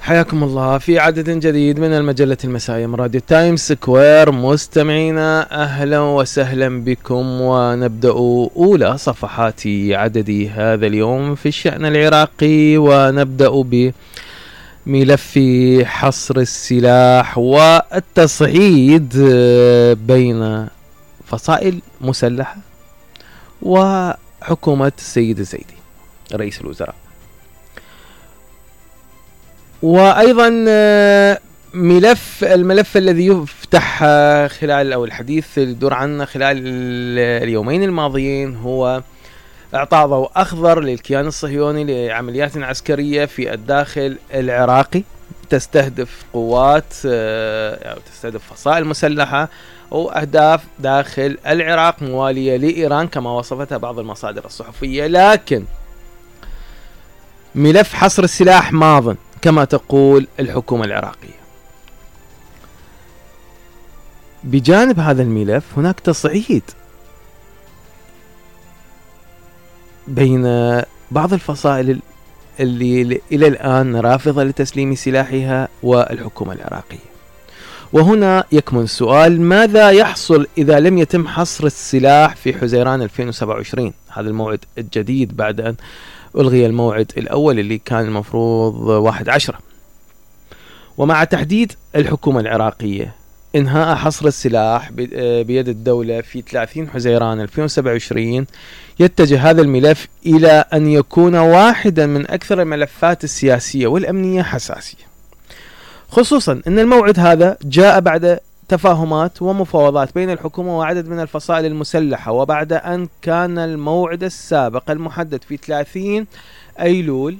حياكم الله في عدد جديد من المجلة المسائية من راديو تايمز سكوير. مستمعينا أهلا وسهلا بكم، ونبدأ أولى صفحات عدد هذا اليوم في الشأن العراقي، ونبدأ بملف حصر السلاح والتصعيد بين فصائل مسلحة وحكومة السيد الزيدي رئيس الوزراء. وأيضا الملف الذي يفتح خلال أو الحديث يدور عنه خلال اليومين الماضيين هو إعطاء ضوء أخضر للكيان الصهيوني لعمليات عسكرية في الداخل العراقي تستهدف قوات أو تستهدف فصائل مسلحة وأهداف داخل العراق موالية لإيران كما وصفتها بعض المصادر الصحفية. لكن ملف حصر السلاح ماضٍ كما تقول الحكومة العراقية. بجانب هذا الملف هناك تصعيد بين بعض الفصائل اللي إلى الآن رافضة لتسليم سلاحها والحكومة العراقية. وهنا يكمن السؤال: ماذا يحصل إذا لم يتم حصر السلاح في حزيران 2027؟ هذا الموعد الجديد بعد أن ألغي الموعد الأول اللي كان المفروض 1/10. ومع تحديد الحكومة العراقية إنهاء حصر السلاح بيد الدولة في 30 حزيران 2027، يتجه هذا الملف إلى أن يكون واحدا من أكثر الملفات السياسية والأمنية حساسية، خصوصا أن الموعد هذا جاء بعد تفاهمات ومفاوضات بين الحكومة وعدد من الفصائل المسلحة، وبعد أن كان الموعد السابق المحدد في 30 أيلول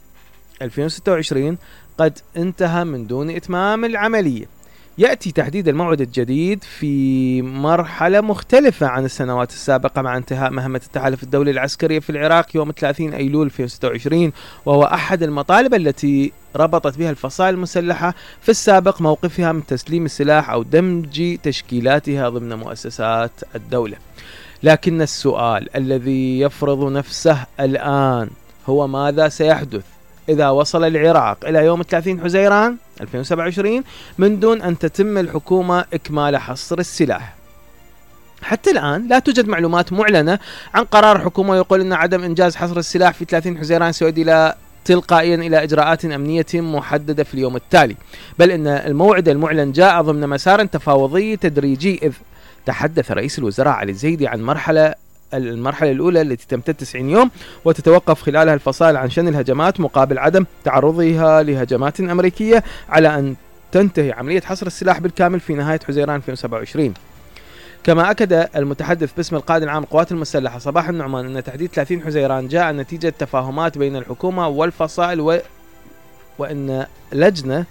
2026 قد انتهى من دون إتمام العملية. يأتي تحديد الموعد الجديد في مرحلة مختلفة عن السنوات السابقة مع انتهاء مهمة التحالف الدولي العسكري في العراق يوم 30 أيلول 2026، وهو أحد المطالب التي ربطت بها الفصائل المسلحة في السابق موقفها من تسليم السلاح أو دمج تشكيلاتها ضمن مؤسسات الدولة. لكن السؤال الذي يفرض نفسه الآن هو: ماذا سيحدث إذا وصل العراق إلى يوم 30 حزيران 2027 من دون أن تتم الحكومة إكمال حصر السلاح؟ حتى الآن لا توجد معلومات معلنة عن قرار الحكومة يقول أن عدم إنجاز حصر السلاح في 30 حزيران سيؤدي تلقائيا إلى إجراءات أمنية محددة في اليوم التالي، بل أن الموعد المعلن جاء ضمن مسار تفاوضي تدريجي، إذ تحدث رئيس الوزراء علي الزيدي عن المرحلة الأولى التي تمتد 90 يوم وتتوقف خلالها الفصائل عن شن الهجمات مقابل عدم تعرضها لهجمات أمريكية، على أن تنتهي عملية حصر السلاح بالكامل في نهاية حزيران 2027. كما أكد المتحدث باسم القائد العام للقوات المسلحة صباح النعمان أن تحديد 30 حزيران جاء نتيجة تفاهمات بين الحكومة والفصائل وأن لجنة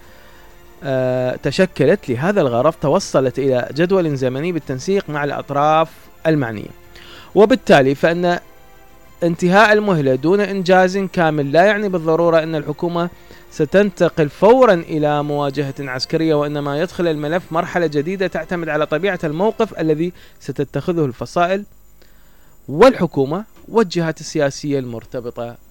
تشكلت لهذا الغرض توصلت إلى جدول زمني بالتنسيق مع الأطراف المعنية، وبالتالي فإن انتهاء المهلة دون إنجاز كامل لا يعني بالضرورة أن الحكومة ستنتقل فورا إلى مواجهة عسكرية، وإنما يدخل الملف مرحلة جديدة تعتمد على طبيعة الموقف الذي ستتخذه الفصائل والحكومة والجهات السياسية المرتبطة